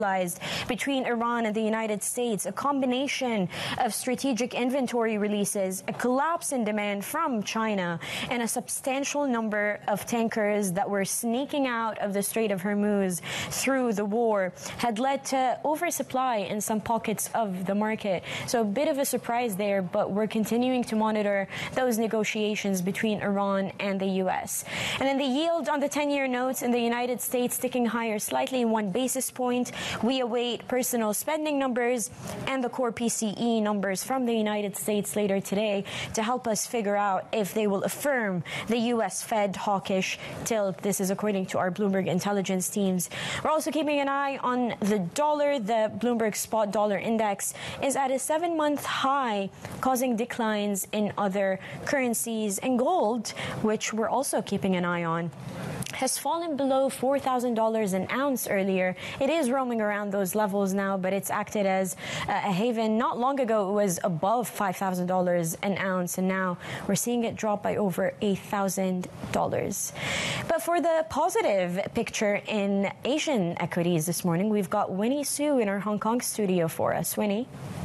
between Iran and the United States, a combination of strategic inventory releases, a collapse in demand from China, and a substantial number of tankers that were sneaking out of the Strait of Hormuz through the war had led to oversupply in some pockets of the market. So a bit of a surprise there, but we're continuing to monitor those negotiations between Iran and the U.S. And then the yield on the 10-year notes in the United States ticking higher slightly 1 basis point. We await personal spending numbers and the core PCE numbers from the United States later today to help us figure out if they will affirm the U.S. Fed hawkish tilt. This is according to our Bloomberg intelligence teams. We're also keeping an eye on the dollar. The Bloomberg spot dollar index is at a 7-month high, causing declines in other currencies. And gold, which we're also keeping an eye on, has fallen below $4,000 an ounce earlier. It is roaming around those levels now, but it's acted as a haven. Not long ago, it was above $5,000 an ounce, and now we're seeing it drop by over $1,000. But for the positive picture in Asian equities this morning, we've got Winnie Su in our Hong Kong studio for us. Winnie?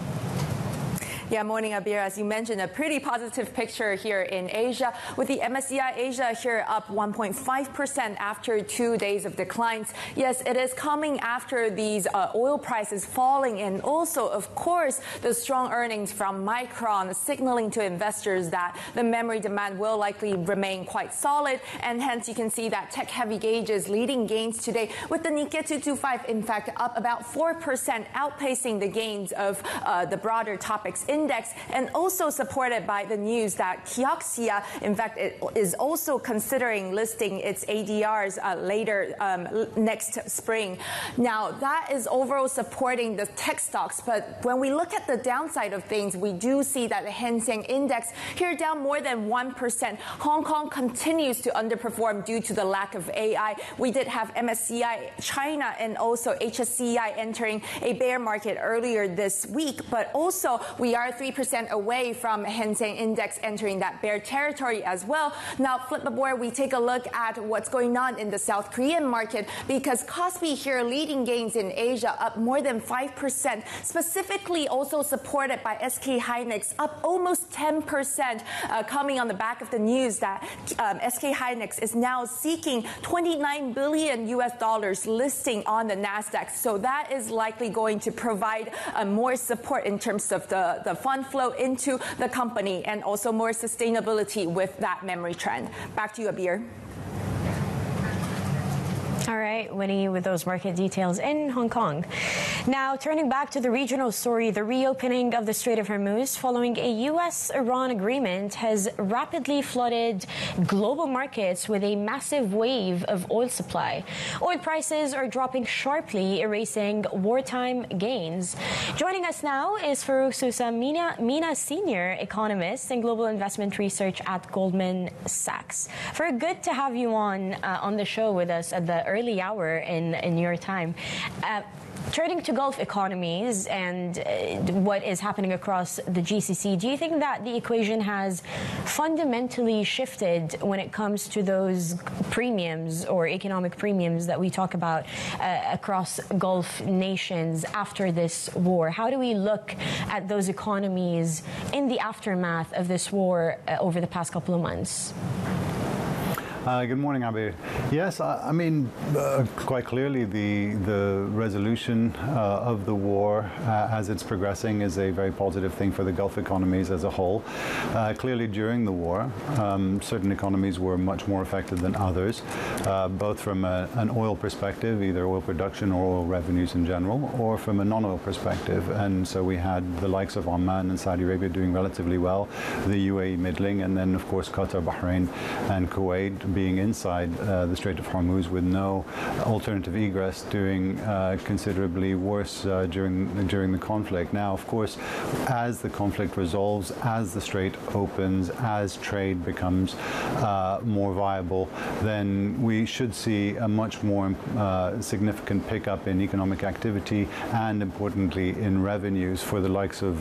Yeah, morning, Abir. As you mentioned, a pretty positive picture here in Asia, with the MSCI Asia here up 1.5% after 2 days of declines. Yes, it is coming after these oil prices falling, and also, of course, the strong earnings from Micron signaling to investors that the memory demand will likely remain quite solid, and hence you can see that tech-heavy gauges leading gains today, with the Nikkei 225, in fact, up about 4%, outpacing the gains of the broader Topix index, and also supported by the news that Kioxia, in fact, it is also considering listing its ADRs later next spring. Now, that is overall supporting the tech stocks, but when we look at the downside of things, we do see that the Hang Seng Index here down more than 1%. Hong Kong continues to underperform due to the lack of AI. We did have MSCI China and also HSCI entering a bear market earlier this week, but also we are 3% away from Hang Seng Index entering that bear territory as well. Now, flip aboard, we take a look at what's going on in the South Korean market, because Kospi here leading gains in Asia, up more than 5%, specifically also supported by SK Hynix, up almost 10%, coming on the back of the news that SK Hynix is now seeking $29 billion listing on the Nasdaq. So that is likely going to provide more support in terms of the fund flow into the company, and also more sustainability with that memory trend. Back to you, Abir. All right, Winnie, with those market details in Hong Kong. Now, turning back to the regional story, the reopening of the Strait of Hormuz following a U.S.-Iran agreement has rapidly flooded global markets with a massive wave of oil supply. Oil prices are dropping sharply, erasing wartime gains. Joining us now is Farouk Sousa Mina, senior economist and global investment research at Goldman Sachs. Farouk, good to have you on the show with us at the early hour in your time. Turning to Gulf economies and what is happening across the GCC, do you think that the equation has fundamentally shifted when it comes to those premiums or economic premiums that we talk about across Gulf nations after this war? How do we look at those economies in the aftermath of this war over the past couple of months? Good morning, Abir. Yes, I mean, quite clearly the resolution of the war as it's progressing is a very positive thing for the Gulf economies as a whole. Clearly, during the war, certain economies were much more affected than others, both from an oil perspective, either oil production or oil revenues in general, or from a non-oil perspective. And so we had the likes of Oman and Saudi Arabia doing relatively well, the UAE middling, and then, of course, Qatar, Bahrain, and Kuwait being inside the Strait of Hormuz with no alternative egress, doing considerably worse during the conflict. Now, of course, as the conflict resolves, as the strait opens, as trade becomes more viable, then we should see a much more significant pickup in economic activity and, importantly, in revenues for the likes of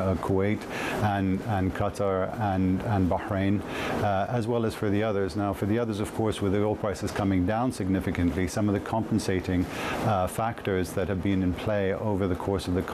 Kuwait and Qatar and Bahrain, as well as for the others. Now, for the The others, of course, with the oil prices coming down significantly, some of the compensating factors that have been in play over the course of the